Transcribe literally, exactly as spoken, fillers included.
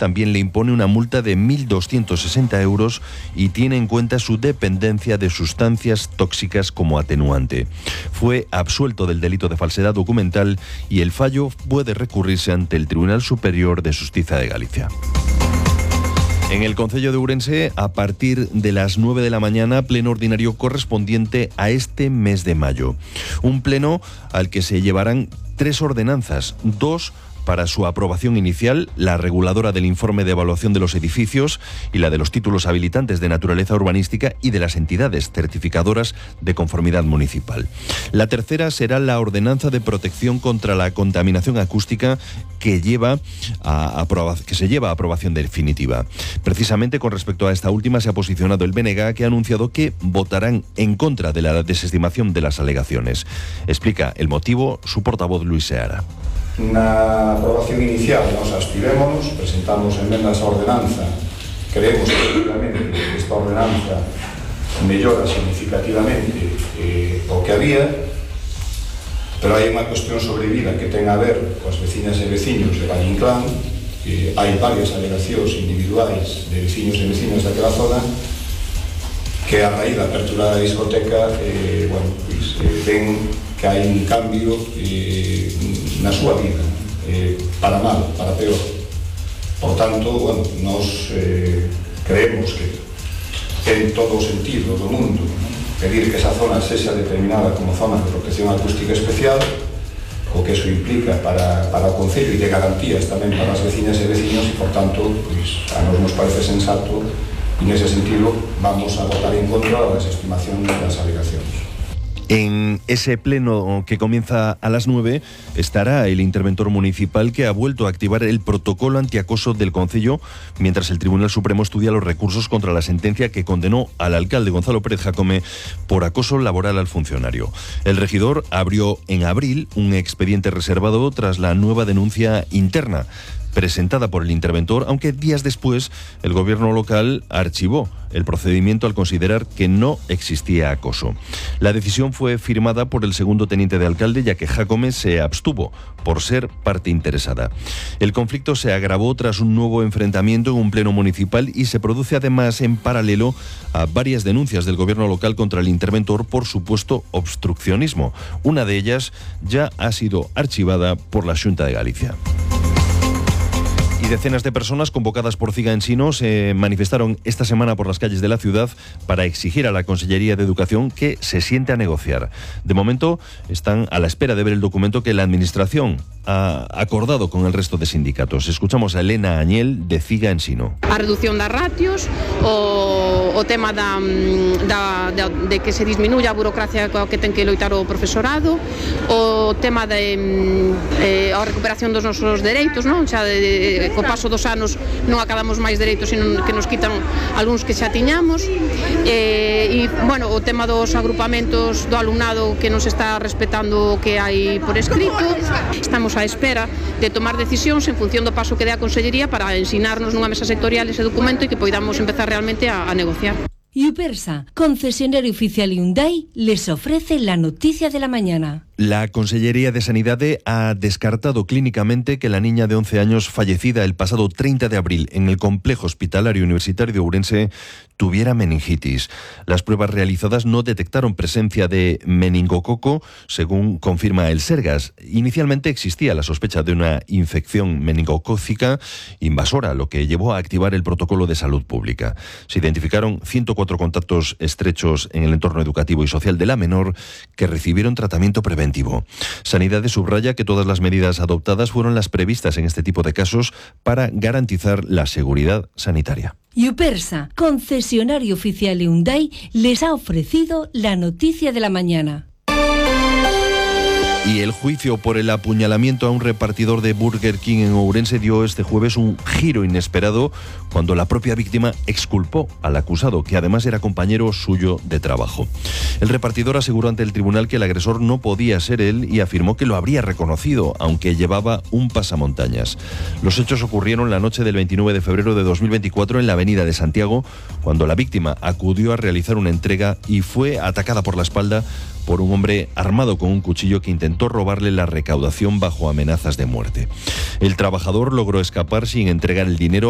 también le impone una multa de mil doscientos sesenta euros y tiene en cuenta su dependencia de sustancias tóxicas como atenuante. Fue absuelto del delito de falsedad documental y el fallo puede recurrirse ante el Tribunal Superior de Xustiza de Galicia. En el concello de Ourense, a partir de las nueve de la mañana, pleno ordinario correspondiente a este mes de mayo. Un pleno al que se llevarán tres ordenanzas, dos para su aprobación inicial, la reguladora del informe de evaluación de los edificios y la de los títulos habilitantes de naturaleza urbanística y de las entidades certificadoras de conformidad municipal. La tercera será la ordenanza de protección contra la contaminación acústica que, lleva a aproba- que se lleva a aprobación definitiva. Precisamente con respecto a esta última se ha posicionado el B N G, que ha anunciado que votarán en contra de la desestimación de las alegaciones. Explica el motivo su portavoz Luis Seara. Na aprobación inicial nos abstivémonos, presentamos enmendas á ordenanza. Creemos que efectivamente esta ordenanza mellora significativamente eh, o que había, pero hai unha cuestión sobrevida que ten a ver coas veciñas e veciños de Valle Inclán, que hai varias alegacións individuais de veciños e veciñas daquela zona que a raíz da apertura da discoteca eh, bueno, pues, eh, ven que hai un cambio eh, na súa vida, eh, para mal, para peor. Por tanto, bueno, nos eh, creemos que ten todo o sentido do mundo, ¿no?, pedir que esa zona sexa determinada como zona de protección acústica especial, o que eso implica para, para o concello e de garantías tamén para as veciñas e veciños, e por tanto, pues, a nos nos parece sensato, e nese sentido vamos a votar en contra da desestimación das alegacións. En ese pleno que comienza a las nueve estará el interventor municipal, que ha vuelto a activar el protocolo antiacoso del concello, mientras el Tribunal Supremo estudia los recursos contra la sentencia que condenó al alcalde Gonzalo Pérez Jácome por acoso laboral al funcionario. El regidor abrió en abril un expediente reservado tras la nueva denuncia interna presentada por el interventor, aunque días después el gobierno local archivó el procedimiento al considerar que no existía acoso. La decisión fue firmada por el segundo teniente de alcalde, ya que Jácome se abstuvo por ser parte interesada. El conflicto se agravó tras un nuevo enfrentamiento en un pleno municipal y se produce además en paralelo a varias denuncias del gobierno local contra el interventor por supuesto obstruccionismo. Una de ellas ya ha sido archivada por la Xunta de Galicia. Y decenas de personas convocadas por Ciga Ensino se manifestaron esta semana por las calles de la ciudad para exigir a la Consellería de Educación que se siente a negociar. De momento están a la espera de ver el documento que la Administración ha acordado con el resto de sindicatos. Escuchamos a Elena Añel de Ciga Ensino. A reducción das ratios, o, o tema da, da, da, de que se disminuya a burocracia coa que ten que loitar o profesorado, o tema de eh, a recuperación dos nosos dereitos, non? Xa de, de, co paso dos anos non acabamos máis dereitos, sino que nos quitan algúns que xa tiñamos, e, e bueno, o tema dos agrupamentos do alumnado que nos está respetando o que hai por escrito. Estamos á espera de tomar decisións en función do paso que dé a Consellería para ensinarnos nunha mesa sectorial ese documento e que poidamos empezar realmente a, a negociar. Yupersa, concesionario oficial Hyundai, les ofrece la noticia de la mañana. La Consellería de Sanidad ha descartado clínicamente que la niña de once años fallecida el pasado treinta de abril en el complejo hospitalario universitario de Ourense tuviera meningitis. Las pruebas realizadas no detectaron presencia de meningococo, según confirma el Sergas. Inicialmente existía la sospecha de una infección meningocócica invasora, lo que llevó a activar el protocolo de salud pública. Se identificaron ciento cuatro contactos estrechos en el entorno educativo y social de la menor que recibieron tratamiento preventivo. Sanidad subraya que todas las medidas adoptadas fueron las previstas en este tipo de casos para garantizar la seguridad sanitaria. Yupersa, concesionario oficial Hyundai, les ha ofrecido la noticia de la mañana. Y el juicio por el apuñalamiento a un repartidor de Burger King en Ourense dio este jueves un giro inesperado cuando la propia víctima exculpó al acusado, que además era compañero suyo de trabajo. El repartidor aseguró ante el tribunal que el agresor no podía ser él y afirmó que lo habría reconocido, aunque llevaba un pasamontañas. Los hechos ocurrieron la noche del veintinueve de febrero de dos mil veinticuatro en la avenida de Santiago, cuando la víctima acudió a realizar una entrega y fue atacada por la espalda por un hombre armado con un cuchillo que intentó robarle la recaudación bajo amenazas de muerte. El trabajador logró escapar sin entregar el dinero